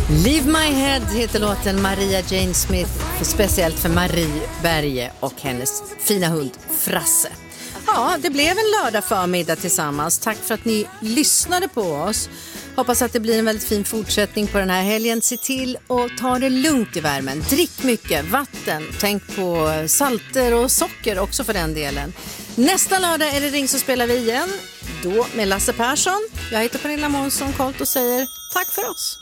Leave My Head heter låten, Maria Jane Smith, speciellt för Marie Berge och hennes fina hund Frasse. Ja, det blev en lördag förmiddag tillsammans. Tack för att ni lyssnade på oss. Hoppas att det blir en väldigt fin fortsättning på den här helgen. Se till att ta det lugnt i värmen. Drick mycket vatten. Tänk på salter och socker också för den delen. Nästa lördag är det Ring så spelar vi igen. Då med Lasse Persson. Jag heter Pernilla Månsson Kolt och säger tack för oss.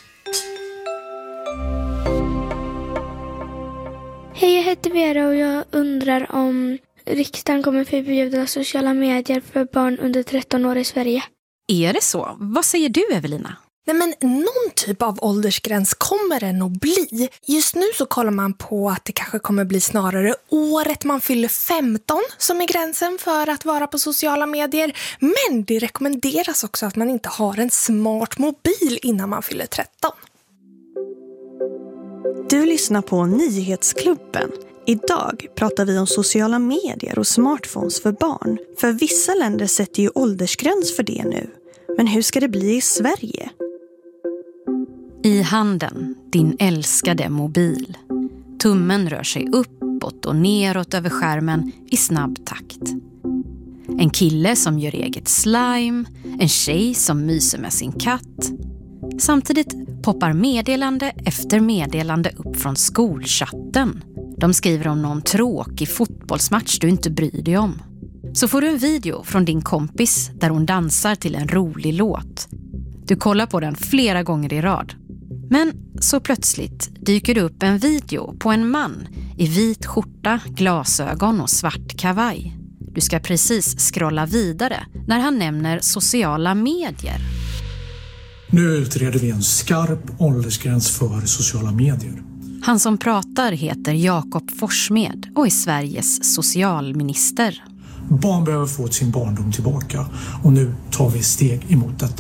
Hej, jag heter Vera och jag undrar om riksdagen kommer förbjuda sociala medier för barn under 13 år i Sverige. Är det så? Vad säger du, Evelina? Nej, men någon typ av åldersgräns kommer det nog bli. Just nu så kollar man på att det kanske kommer bli snarare året man fyller 15 som är gränsen för att vara på sociala medier. Men det rekommenderas också att man inte har en smart mobil innan man fyller 13. Du lyssnar på Nyhetsklubben. Idag pratar vi om sociala medier och smartphones för barn. För vissa länder sätter ju åldersgräns för det nu. Men hur ska det bli i Sverige? I handen, din älskade mobil. Tummen rör sig uppåt och neråt över skärmen i snabb takt. En kille som gör eget slime, en tjej som myser med sin katt. Samtidigt poppar meddelande efter meddelande upp från skolchatten. De skriver om någon tråkig fotbollsmatch du inte bryr dig om. Så får du en video från din kompis där hon dansar till en rolig låt. Du kollar på den flera gånger i rad. Men så plötsligt dyker det upp en video på en man i vit skjorta, glasögon och svart kavaj. Du ska precis scrolla vidare när han nämner sociala medier. Nu utreder vi en skarp åldersgräns för sociala medier. Han som pratar heter Jakob Forssmed och är Sveriges socialminister. Barn behöver få sin barndom tillbaka och nu tar vi steg emot detta.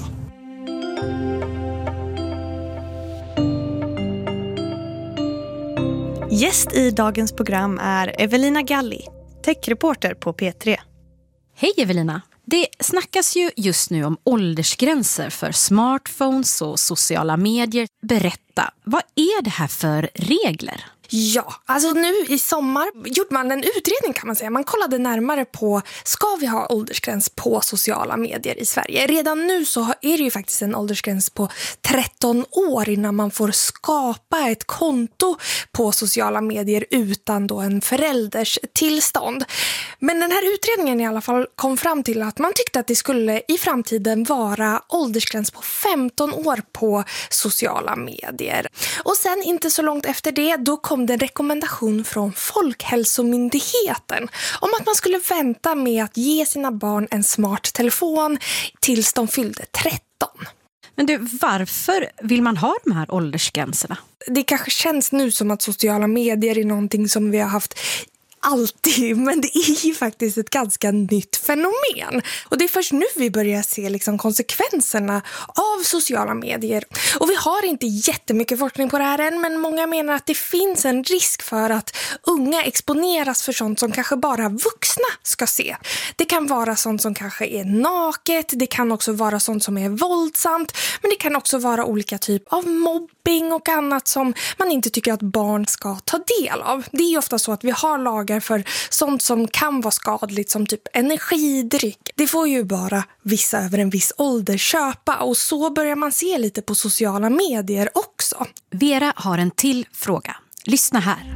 Gäst i dagens program är Evelina Galli, techreporter på P3. Hej Evelina! Det snackas ju just nu om åldersgränser för smartphones och sociala medier. Berätta, vad är det här för regler? Ja, alltså nu i sommar gjorde man en utredning kan man säga. Man kollade närmare på, ska vi ha åldersgräns på sociala medier i Sverige? Redan nu så är det ju faktiskt en åldersgräns på 13 år innan man får skapa ett konto på sociala medier utan då en förälders tillstånd. Men den här utredningen i alla fall kom fram till att man tyckte att det skulle i framtiden vara åldersgräns på 15 år på sociala medier. Och sen inte så långt efter det, då kom det en rekommendation från Folkhälsomyndigheten om att man skulle vänta med att ge sina barn en smart telefon tills de fyllde 13. Men du, varför vill man ha de här åldersgränserna? Det kanske känns nu som att sociala medier är någonting som vi har haft alltid, men det är ju faktiskt ett ganska nytt fenomen. Och det är först nu vi börjar se liksom konsekvenserna av sociala medier. Och vi har inte jättemycket forskning på det här än, men många menar att det finns en risk för att unga exponeras för sånt som kanske bara vuxna ska se. Det kan vara sånt som kanske är naket, det kan också vara sånt som är våldsamt, men det kan också vara olika typ av mobbing och annat som man inte tycker att barn ska ta del av. Det är ju ofta så att vi har lagar för sånt som kan vara skadligt som typ energidryck. Det får ju bara vissa över en viss ålder köpa och så börjar man se lite på sociala medier också. Vera har en till fråga. Lyssna här.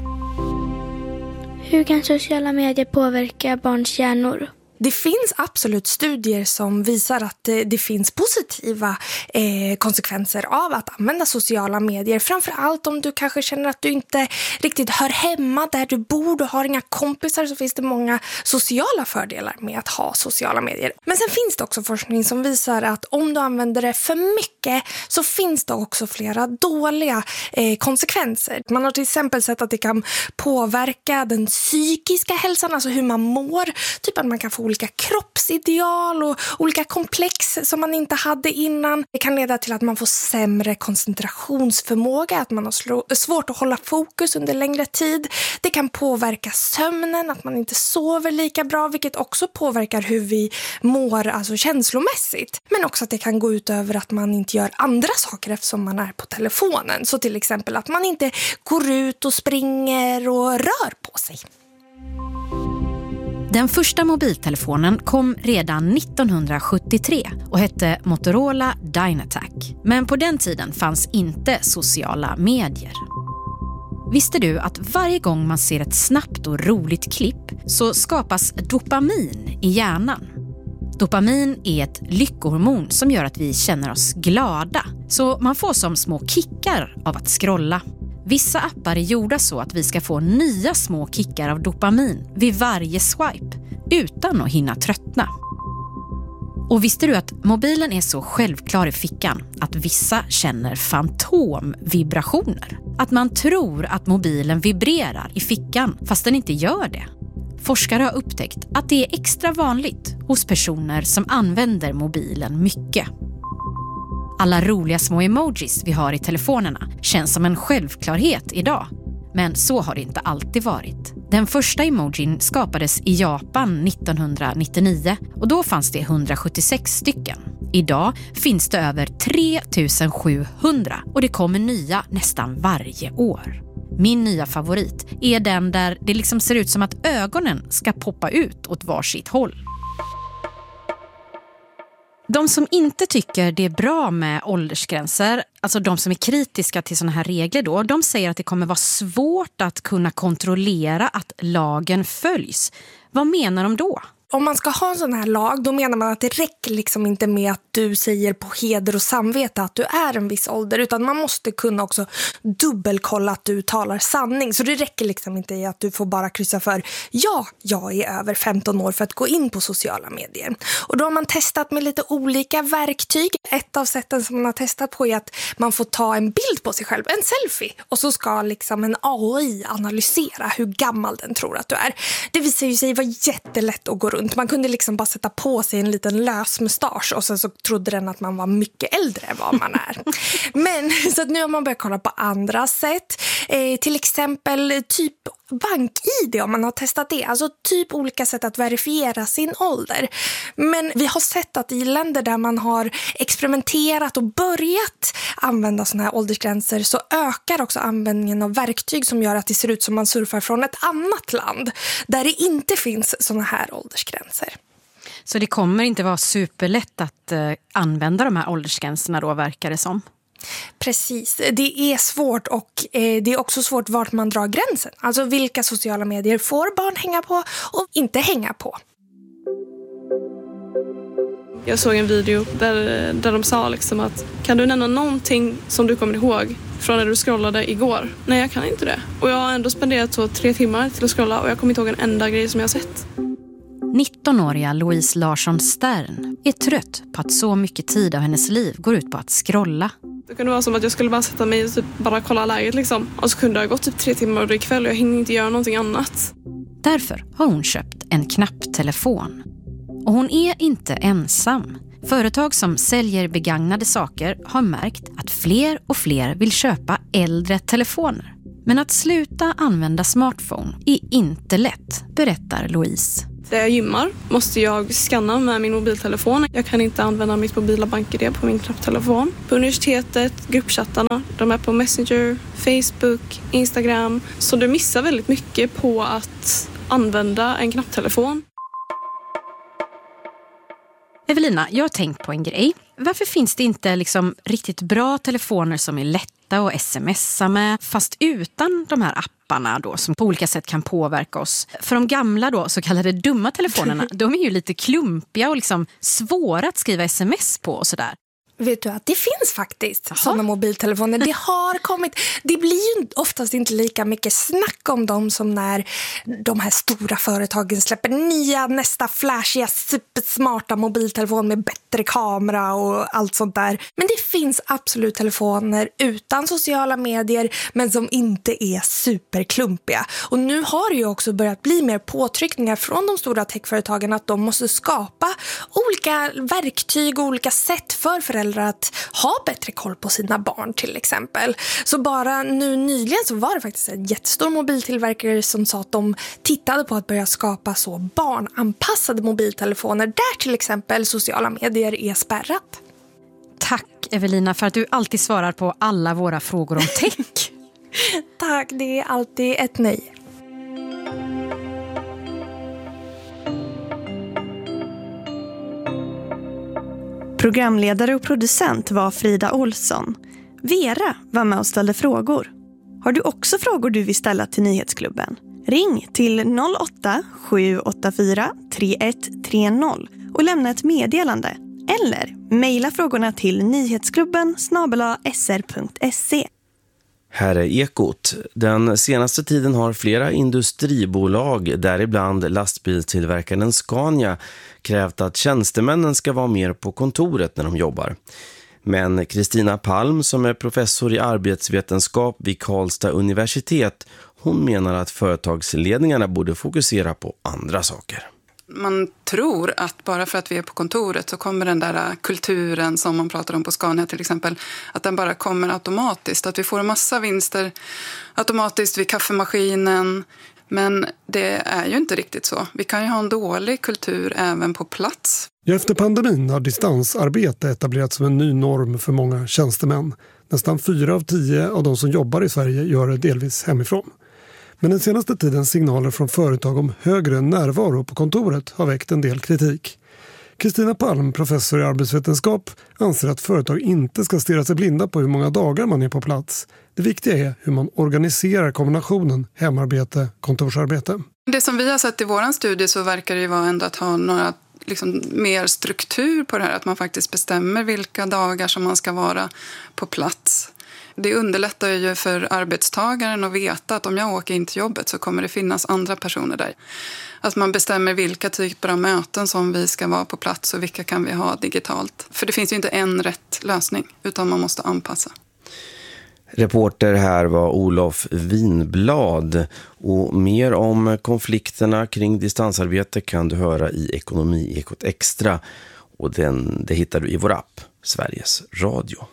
Hur kan sociala medier påverka barns hjärnor? Det finns absolut studier som visar att det finns positiva konsekvenser av att använda sociala medier. Framförallt om du kanske känner att du inte riktigt hör hemma där du bor, du har inga kompisar, så finns det många sociala fördelar med att ha sociala medier. Men sen finns det också forskning som visar att om du använder det för mycket så finns det också flera dåliga konsekvenser. Man har till exempel sett att det kan påverka den psykiska hälsan, alltså hur man mår. Typ att man kan få olika kroppsideal och olika komplex som man inte hade innan. Det kan leda till att man får sämre koncentrationsförmåga, att man har svårt att hålla fokus under längre tid. Det kan påverka sömnen, att man inte sover lika bra, vilket också påverkar hur vi mår, alltså känslomässigt. Men också att det kan gå ut över att man inte gör andra saker eftersom man är på telefonen. Så till exempel att man inte går ut och springer och rör på sig. Den första mobiltelefonen kom redan 1973 och hette Motorola Dynatac. Men på den tiden fanns inte sociala medier. Visste du att varje gång man ser ett snabbt och roligt klipp så skapas dopamin i hjärnan? Dopamin är ett lyckohormon som gör att vi känner oss glada. Så man får som små kickar av att scrolla. Vissa appar är gjorda så att vi ska få nya små kickar av dopamin vid varje swipe utan att hinna tröttna. Och visste du att mobilen är så självklar i fickan att vissa känner fantomvibrationer? Att man tror att mobilen vibrerar i fickan fast den inte gör det. Forskare har upptäckt att det är extra vanligt hos personer som använder mobilen mycket. Alla roliga små emojis vi har i telefonerna känns som en självklarhet idag. Men så har det inte alltid varit. Den första emojin skapades i Japan 1999 och då fanns det 176 stycken. Idag finns det över 3700 och det kommer nya nästan varje år. Min nya favorit är den där det liksom ser ut som att ögonen ska poppa ut åt varsitt håll. De som inte tycker det är bra med åldersgränser, alltså de som är kritiska till såna här regler då, de säger att det kommer vara svårt att kunna kontrollera att lagen följs. Vad menar de då? Om man ska ha en sån här lag, då menar man att det räcker liksom inte med att du säger på heder och samvete att du är en viss ålder, utan man måste kunna också dubbelkolla att du talar sanning. Så det räcker liksom inte i att du får bara kryssa för ja, jag är över 15 år för att gå in på sociala medier. Och då har man testat med lite olika verktyg. Ett av sätten som man har testat på är att man får ta en bild på sig själv, en selfie, och så ska liksom en AI analysera hur gammal den tror att du är. Det visar ju sig vara jättelätt att gå runt. Man kunde liksom bara sätta på sig en liten lös mustasch och sen så trodde den att man var mycket äldre än vad man är. Men så att nu har man börjat kolla på andra sätt. Till exempel typ bank-ID om man har testat det. Alltså typ olika sätt att verifiera sin ålder. Men vi har sett att i länder där man har experimenterat och börjat använda såna här åldersgränser så ökar också användningen av verktyg som gör att det ser ut som man surfar från ett annat land där det inte finns såna här åldersgränser. Så det kommer inte vara superlätt att använda de här åldersgränserna då, verkar det som? Precis, det är svårt och det är också svårt vart man drar gränsen. Alltså vilka sociala medier får barn hänga på och inte hänga på. Jag såg en video där de sa liksom att kan du nämna någonting som du kommer ihåg från när du scrollade igår? Nej, jag kan inte det. Och jag har ändå spenderat 3 timmar till att scrolla och jag kommer inte ihåg en enda grej som jag har sett. 19-åriga Louise Larsson Stern är trött på att så mycket tid av hennes liv går ut på att scrolla. Det kunde vara som att jag skulle bara sätta mig och typ bara kolla läget liksom. Och så kunde det ha gått typ 3 timmar och det är kväll och jag hinner inte göra någonting annat. Därför har hon köpt en knapptelefon. Och hon är inte ensam. Företag som säljer begagnade saker har märkt att fler och fler vill köpa äldre telefoner. Men att sluta använda smartphone är inte lätt, berättar Louise. När jag gymmar måste jag scanna med min mobiltelefon. Jag kan inte använda mitt mobila bank-ID på min knapptelefon. På universitetet, gruppchattarna, de är på Messenger, Facebook, Instagram. Så du missar väldigt mycket på att använda en knapptelefon. Evelina, jag har tänkt på en grej. Varför finns det inte liksom riktigt bra telefoner som är lätta att smsa med, fast utan de här apparna då som på olika sätt kan påverka oss? För de gamla då, så kallade dumma telefonerna, de är ju lite klumpiga och liksom svåra att skriva sms på och sådär. Vet du att det finns faktiskt sådana mobiltelefoner. Det har kommit. Det blir ju oftast inte lika mycket snack om dem som när de här stora företagen släpper nya, nästa flashiga, supersmarta mobiltelefon med bättre kamera och allt sånt där. Men det finns absolut telefoner utan sociala medier men som inte är superklumpiga. Och nu har det ju också börjat bli mer påtryckningar från de stora techföretagen att de måste skapa olika verktyg och olika sätt för föräldrar att ha bättre koll på sina barn till exempel. Så bara nu nyligen så var det faktiskt en jättestor mobiltillverkare som sa att de tittade på att börja skapa så barnanpassade mobiltelefoner där till exempel sociala medier är spärrat. Tack Evelina för att du alltid svarar på alla våra frågor om tech. Tack, det är alltid ett nöje. Programledare och producent var Frida Olsson. Vera var med och ställde frågor. Har du också frågor du vill ställa till Nyhetsklubben? Ring till 08-784 3130 och lämna ett meddelande. Eller mejla frågorna till nyhetsklubben@sr.se. Här är Ekot. Den senaste tiden har flera industribolag, däribland lastbilstillverkaren Scania, krävt att tjänstemännen ska vara mer på kontoret när de jobbar. Men Kristina Palm, som är professor i arbetsvetenskap vid Karlstad universitet, hon menar att företagsledningarna borde fokusera på andra saker. Man tror att bara för att vi är på kontoret så kommer den där kulturen som man pratar om på Scania till exempel, att den bara kommer automatiskt. Att vi får en massa vinster automatiskt vid kaffemaskinen. Men det är ju inte riktigt så. Vi kan ju ha en dålig kultur även på plats. Efter pandemin har distansarbete etablerats som en ny norm för många tjänstemän. Nästan 4 av 10 av de som jobbar i Sverige gör det delvis hemifrån. Men den senaste tidens signaler från företag om högre närvaro på kontoret har väckt en del kritik. Kristina Palm, professor i arbetsvetenskap, anser att företag inte ska stirra sig blinda på hur många dagar man är på plats. Det viktiga är hur man organiserar kombinationen hemarbete, kontorsarbete. Det som vi har sett i våran studie så verkar det ju vara ändå att ha några mer struktur på det här. Att man faktiskt bestämmer vilka dagar som man ska vara på plats. Det underlättar ju för arbetstagaren att veta att om jag åker in till jobbet så kommer det finnas andra personer där. Att man bestämmer vilka typer av möten som vi ska vara på plats och vilka kan vi ha digitalt. För det finns ju inte en rätt lösning utan man måste anpassa. Reporter här var Olof Winblad, och mer om konflikterna kring distansarbete kan du höra i Ekonomi Ekot Extra, och det hittar du i vår app Sveriges Radio.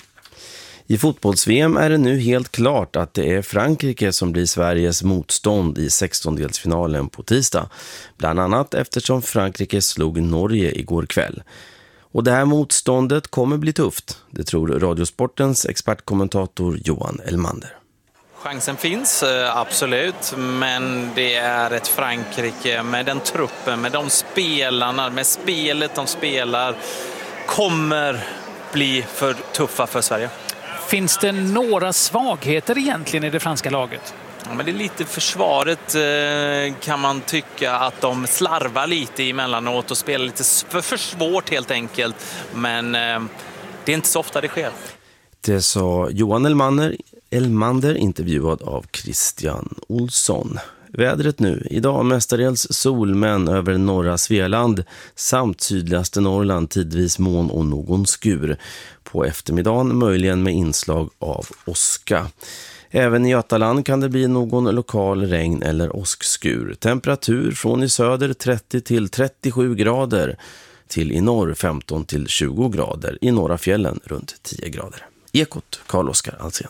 I fotbolls-VM är det nu helt klart att det är Frankrike som blir Sveriges motstånd i 16-delsfinalen på tisdag. Bland annat eftersom Frankrike slog Norge igår kväll. Och det här motståndet kommer bli tufft, det tror Radiosportens expertkommentator Johan Elmander. Chansen finns, absolut, men det är ett Frankrike med den truppen, med de spelarna, med spelet de spelar, kommer bli för tuffa för Sverige. Finns det några svagheter egentligen i det franska laget? Ja, men det är lite försvaret kan man tycka att de slarvar lite emellanåt och spelar lite för svårt helt enkelt. Men det är inte så ofta det sker. Det sa Johan Elmander intervjuad av Christian Olsson. Vädret nu. Idag mestadels solmän över norra Svealand samt sydligaste Norrland, tidvis moln och någon skur. På eftermiddagen möjligen med inslag av åska. Även i Götaland kan det bli någon lokal regn- eller åskskur. Temperatur från i söder 30 till 37 grader. Till i norr 15 till 20 grader. I norra fjällen runt 10 grader. Ekot, Carl-Oskar Alsen.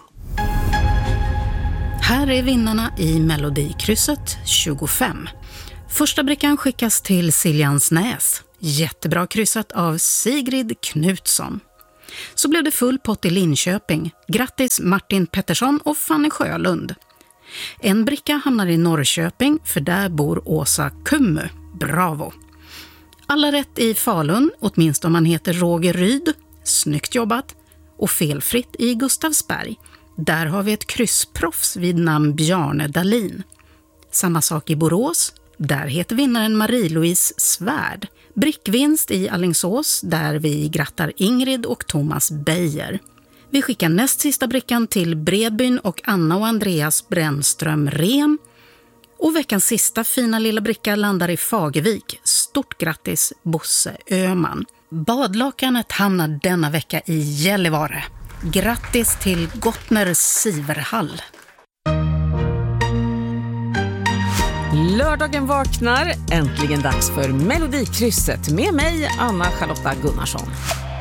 Här är vinnarna i Melodikrysset 25. Första brickan skickas till Siljansnäs. Jättebra kryssat av Sigrid Knutsson. Så blev det full pott i Linköping. Grattis Martin Pettersson och Fanny Sjölund. En bricka hamnar i Norrköping, för där bor Åsa Kummu. Bravo! Alla rätt i Falun, åtminstone om man heter Roger Ryd. Snyggt jobbat. Och felfritt i Gustavsberg. Där har vi ett kryssproffs vid namn Bjarne Dahlin. Samma sak i Borås. Där heter vinnaren Marie-Louise Svärd. Brickvinst i Alingsås där vi grattar Ingrid och Thomas Beijer. Vi skickar näst sista brickan till Bredbyn och Anna och Andreas Brännström Ren. Och veckans sista fina lilla bricka landar i Fagervik. Stort grattis Bosse Öman. Badlakanet hamnar denna vecka i Gällivare. Grattis till Gottner Siverhall. Lördagen vaknar, äntligen dags för Melodikrysset med mig, Anna Charlotta Gunnarsson.